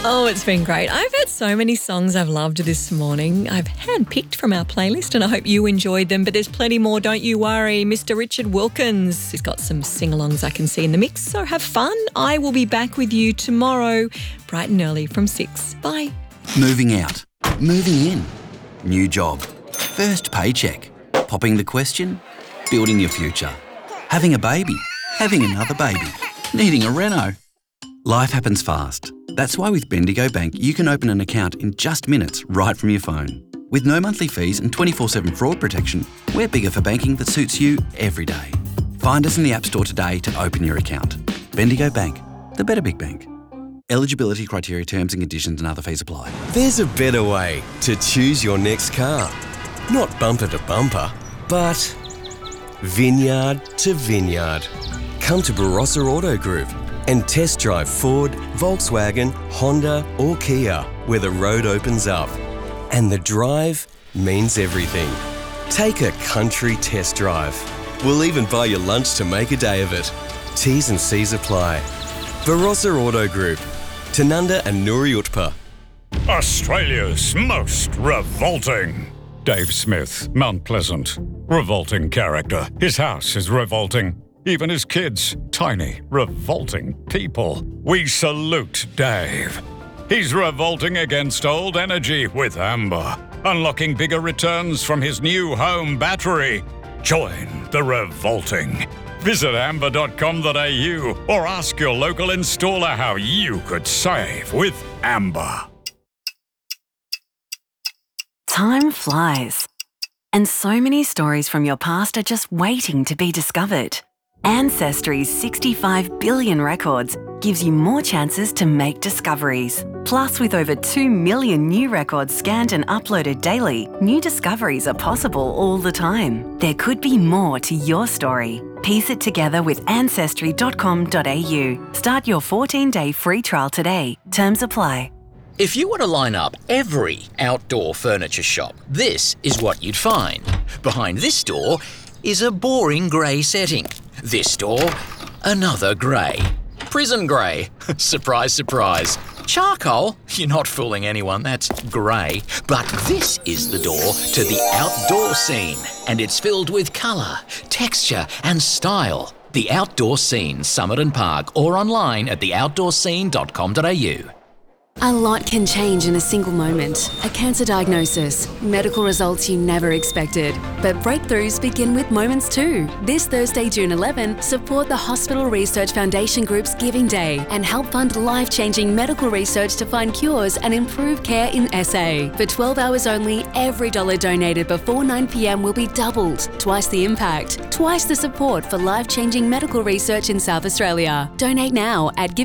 Oh, it's been great. I've had so many songs I've loved this morning. I've handpicked from our playlist and I hope you enjoyed them, but there's plenty more, don't you worry. Mr. Richard Wilkins has got some sing-alongs I can see in the mix, so have fun. I will be back with you tomorrow, bright and early from 6. Bye. Moving out. Moving in. New job. First paycheck. Popping the question. Building your future. Having a baby. Having another baby. Needing a reno. Life happens fast. That's why with Bendigo Bank, you can open an account in just minutes right from your phone. With no monthly fees and 24/7 fraud protection, we're bigger for banking that suits you every day. Find us in the App Store today to open your account. Bendigo Bank, the better big bank. Eligibility criteria, terms and conditions and other fees apply. There's a better way to choose your next car. Not bumper to bumper, but vineyard to vineyard. Come to Barossa Auto Group and test drive Ford, Volkswagen, Honda or Kia, where the road opens up. And the drive means everything. Take a country test drive. We'll even buy you lunch to make a day of it. T's and C's apply. Barossa Auto Group, Tanunda and Nuri Utpa. Australia's most revolting. Dave Smith, Mount Pleasant. Revolting character. His house is revolting. Even his kids, tiny, revolting people. We salute Dave. He's revolting against old energy with Amber, unlocking bigger returns from his new home battery. Join the revolting. Visit amber.com.au or ask your local installer how you could save with Amber. Time flies, and so many stories from your past are just waiting to be discovered. Ancestry's 65 billion records gives you more chances to make discoveries. Plus, with over 2 million new records scanned and uploaded daily, new discoveries are possible all the time. There could be more to your story. Piece it together with ancestry.com.au. Start your 14-day free trial today. Terms apply. If you were to line up every outdoor furniture shop, this is what you'd find. Behind this door is a boring grey setting. This door, another grey. Prison grey. Surprise, surprise. Charcoal? You're not fooling anyone, that's grey. But this is the door to the outdoor scene, and it's filled with colour, texture and style. The Outdoor Scene, Summit and Park, or online at theoutdoorscene.com.au. A lot can change in a single moment. A cancer diagnosis, medical results you never expected. But breakthroughs begin with moments too. This Thursday, June 11, support the Hospital Research Foundation Group's Giving Day and help fund life-changing medical research to find cures and improve care in SA. For 12 hours only, every dollar donated before 9 p.m. will be doubled. Twice the impact, twice the support for life-changing medical research in South Australia. Donate now at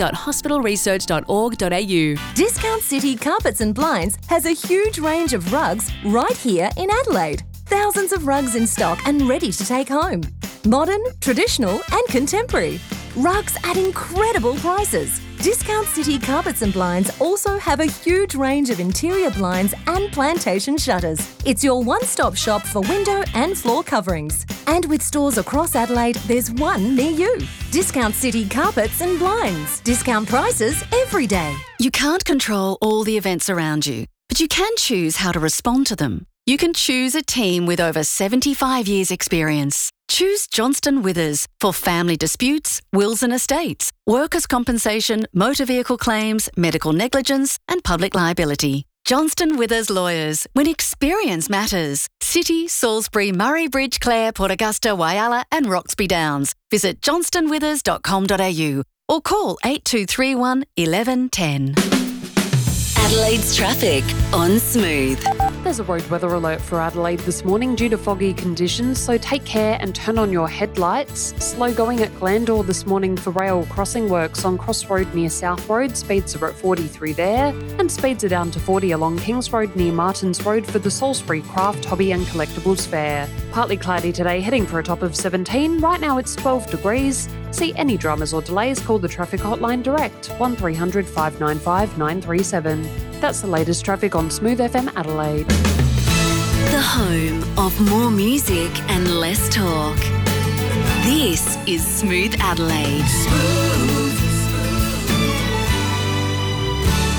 givingday.hospitalresearch.org.au. Discount City Carpets and Blinds has a huge range of rugs right here in Adelaide. Thousands of rugs in stock and ready to take home. Modern, traditional and contemporary. Rugs at incredible prices. Discount City Carpets and Blinds also have a huge range of interior blinds and plantation shutters. It's your one-stop shop for window and floor coverings. And with stores across Adelaide, there's one near you. Discount City Carpets and Blinds. Discount prices every day. You can't control all the events around you, but you can choose how to respond to them. You can choose a team with over 75 years' experience. Choose Johnston Withers for family disputes, wills and estates, workers' compensation, motor vehicle claims, medical negligence and public liability. Johnston Withers Lawyers, when experience matters. City, Salisbury, Murray Bridge, Clare, Port Augusta, Whyalla and Roxby Downs. Visit johnstonwithers.com.au or call 8231 1110. Adelaide's traffic on Smooth. There's a road weather alert for Adelaide this morning due to foggy conditions, so take care and turn on your headlights. Slow going at Glandore this morning for rail crossing works on Cross Road near South Road. Speeds are at 43 there, and speeds are down to 40 along Kings Road near Martins Road for the Salisbury Craft, Hobby and Collectibles Fair. Partly cloudy today, heading for a top of 17. Right now it's 12 degrees. See any dramas or delays, call the traffic hotline direct, 1300 595 937. That's the latest traffic on Smooth FM Adelaide. The home of more music and less talk. This is Smooth Adelaide.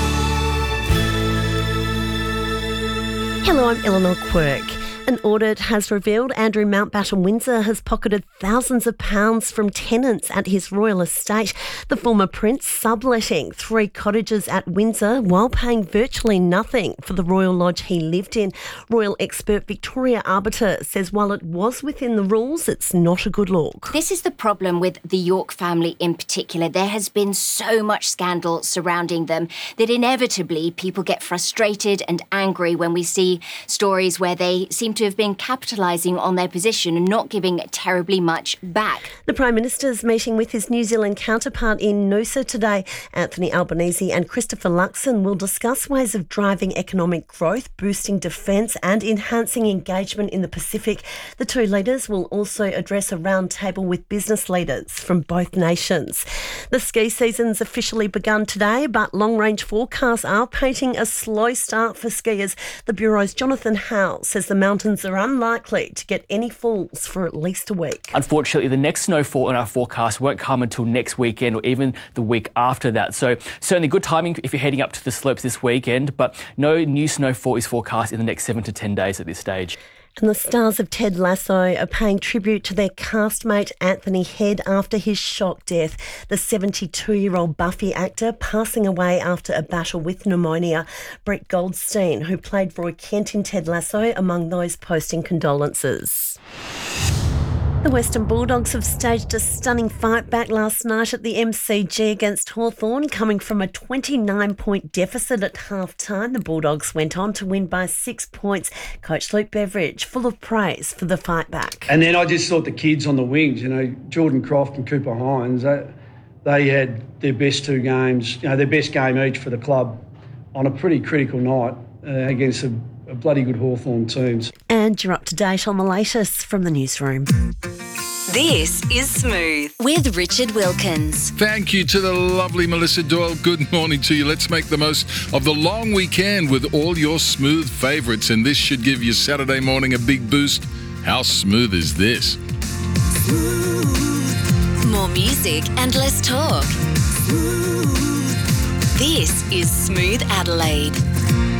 Hello, I'm Eleanor Quirk. An audit has revealed Andrew Mountbatten Windsor has pocketed thousands of pounds from tenants at his royal estate. The former prince subletting 3 cottages at Windsor while paying virtually nothing for the royal lodge he lived in. Royal expert Victoria Arbiter says while it was within the rules, it's not a good look. This is the problem with the York family in particular. There has been so much scandal surrounding them that inevitably people get frustrated and angry when we see stories where they seem to have been capitalising on their position and not giving terribly much back. The Prime Minister's meeting with his New Zealand counterpart in Noosa today. Anthony Albanese and Christopher Luxon will discuss ways of driving economic growth, boosting defence and enhancing engagement in the Pacific. The two leaders will also address a roundtable with business leaders from both nations. The ski season's officially begun today, but long-range forecasts are painting a slow start for skiers. The Bureau's Jonathan Howe says the mountains are unlikely to get any falls for at least a week. Unfortunately, the next snowfall in our forecast won't come until next weekend or even the week after that. So certainly good timing if you're heading up to the slopes this weekend, but no new snowfall is forecast in the next 7 to 10 days at this stage. And the stars of Ted Lasso are paying tribute to their castmate Anthony Head after his shock death. The 72-year-old Buffy actor passing away after a battle with pneumonia. Brett Goldstein, who played Roy Kent in Ted Lasso, among those posting condolences. The Western Bulldogs have staged a stunning fight back last night at the MCG against Hawthorn. Coming from a 29-point deficit at half-time, the Bulldogs went on to win by 6 points. Coach Luke Beveridge full of praise for the fight back. And then I just thought the kids on the wings, Jordan Croft and Cooper Hines, they had their best 2 games, their best game each for the club on a pretty critical night against a bloody good Hawthorn teams. And you're up to date on the latest from the newsroom. This is Smooth with Richard Wilkins. Thank you to the lovely Melissa Doyle. Good morning to you. Let's make the most of the long weekend with all your Smooth favourites, and this should give your Saturday morning a big boost. How smooth is this? Smooth. More music and less talk. Smooth. This is Smooth Adelaide.